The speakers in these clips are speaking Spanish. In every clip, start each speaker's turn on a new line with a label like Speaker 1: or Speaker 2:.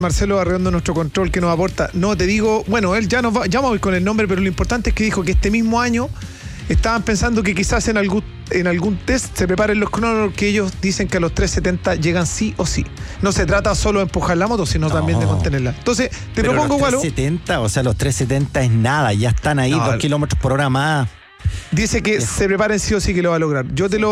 Speaker 1: Marcelo Arredondo, nuestro control, que nos aporta. No, te digo, bueno, él ya vamos a ir con el nombre, pero lo importante es que dijo que este mismo año estaban pensando que quizás en algún test se preparen los cronólogos, que ellos dicen que a los 370 llegan sí o sí. No se trata solo de empujar la moto, sino también de contenerla. Entonces, te propongo, Gualo.
Speaker 2: Los 370, o sea, los 370 es nada, ya están ahí 2 kilómetros por hora más.
Speaker 1: Dice que se preparen sí o sí, que lo va a lograr.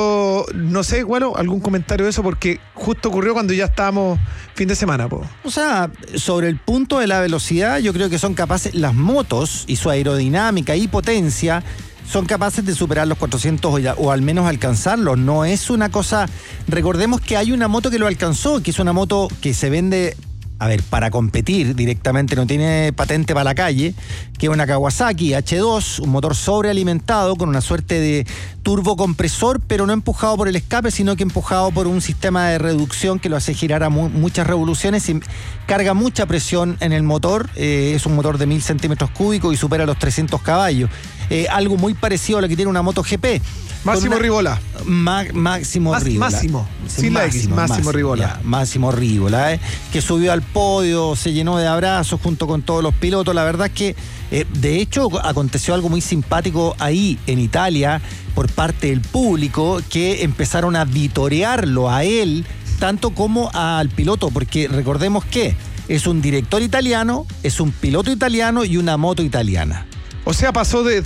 Speaker 1: No sé, Gualo, algún comentario de eso, porque justo ocurrió cuando ya estábamos fin de semana, po.
Speaker 2: O sea, sobre el punto de la velocidad, yo creo que son capaces, las motos y su aerodinámica y potencia son capaces de superar los 400 o al menos alcanzarlos. No es una cosa... Recordemos que hay una moto que lo alcanzó, que es una moto que se vende... A ver, para competir directamente, no tiene patente para la calle, que es una Kawasaki H2, un motor sobrealimentado con una suerte de turbocompresor, pero no empujado por el escape, sino que empujado por un sistema de reducción que lo hace girar a muchas revoluciones y carga mucha presión en el motor. Es un motor de 1000 centímetros cúbicos y supera los 300 caballos. Algo muy parecido a lo que tiene una moto GP.
Speaker 1: Máximo Rivola.
Speaker 2: Máximo Rivola.
Speaker 1: Máximo Rivola.
Speaker 2: Máximo Rivola, que subió al podio, se llenó de abrazos junto con todos los pilotos. La verdad es que, de hecho, aconteció algo muy simpático ahí en Italia por parte del público, que empezaron a vitorearlo a él, tanto como al piloto, porque recordemos que es un director italiano, es un piloto italiano y una moto italiana.
Speaker 1: O sea, pasó de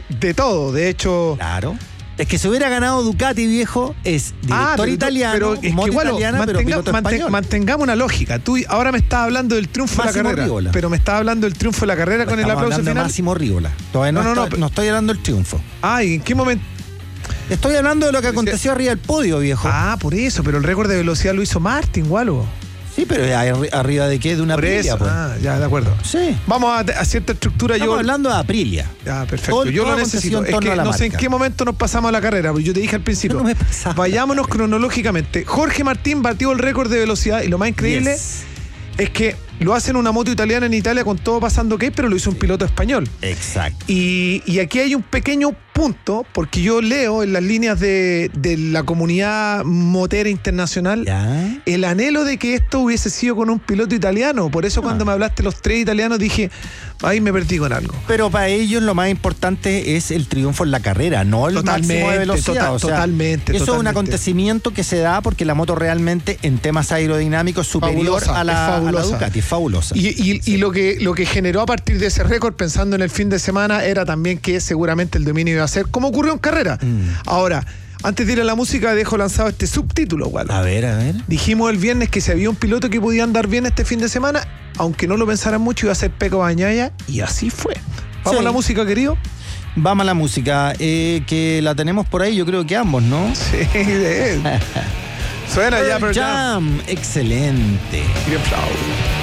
Speaker 1: todo, de hecho...
Speaker 2: Claro. Es que si hubiera ganado Ducati, viejo, es director italiano, moto italiana, pero piloto español.
Speaker 1: Mantengamos una lógica. Tú ahora me estás hablando del triunfo de la carrera.
Speaker 2: Rivola.
Speaker 1: Pero me estás hablando del triunfo de la carrera con el aplauso final.
Speaker 2: Máximo Rivola. Todavía no estoy hablando del triunfo.
Speaker 1: ¿Y en qué momento?
Speaker 2: Estoy hablando de lo que aconteció arriba del podio, viejo.
Speaker 1: Por eso, pero el récord de velocidad lo hizo Martin, Gualo.
Speaker 2: Sí, pero ¿arriba de qué? De una Aprilia.
Speaker 1: Ya, de acuerdo.
Speaker 2: Sí.
Speaker 1: Vamos a cierta estructura.
Speaker 2: Estamos hablando de Aprilia.
Speaker 1: Ya, perfecto. Yo lo necesito. Es que no sé en qué momento nos pasamos a la carrera, porque yo te dije al principio.
Speaker 2: No me pasaba.
Speaker 1: Vayámonos cronológicamente. Jorge Martín batió el récord de velocidad y lo más increíble es que lo hace en una moto italiana en Italia con todo pasando ok, pero lo hizo un piloto español.
Speaker 2: Exacto.
Speaker 1: Y aquí hay un pequeño punto, porque yo leo en las líneas de la comunidad motera internacional el anhelo de que esto hubiese sido con un piloto italiano. Por eso cuando me hablaste de los 3 italianos dije, ahí me perdí con algo.
Speaker 2: Pero para ellos lo más importante es el triunfo en la carrera, no el máximo de velocidad.
Speaker 1: Totalmente.
Speaker 2: Eso es un acontecimiento que se da porque la moto realmente en temas aerodinámicos es superior a la Ducati. Es fabulosa.
Speaker 1: Y lo que generó a partir de ese récord, pensando en el fin de semana, era también que seguramente el dominio iba a ser como ocurrió en carrera. Ahora, antes de ir a la música, dejo lanzado este subtítulo, Gualo.
Speaker 2: A ver.
Speaker 1: Dijimos el viernes que si había un piloto que podía andar bien este fin de semana, aunque no lo pensaran mucho, iba a ser Pecco Bagnaia, y así fue. ¿Vamos a la música, querido?
Speaker 2: Vamos a la música, que la tenemos por ahí, yo creo que ambos, ¿no?
Speaker 1: Sí, de él. Suena ya,
Speaker 2: Pearl Jam. Excelente.
Speaker 1: Bien,